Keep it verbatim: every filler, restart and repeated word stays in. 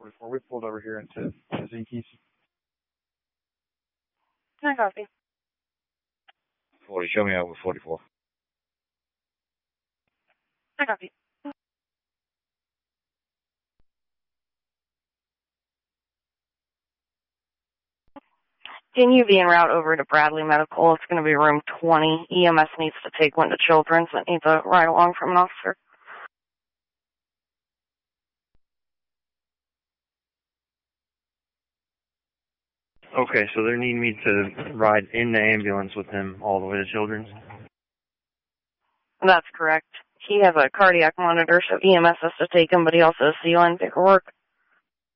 forty-four. We pulled over here into Zinke's. I copy. forty, show me over forty-four. I copy. Can you be en route over to Bradley Medical? It's going to be room twenty. E M S needs to take one to Children's that needs a ride along from an officer. Okay, so they're needing me to ride in the ambulance with him all the way to Children's? That's correct. He has a cardiac monitor, so E M S has to take him, but he also has C O N paperwork.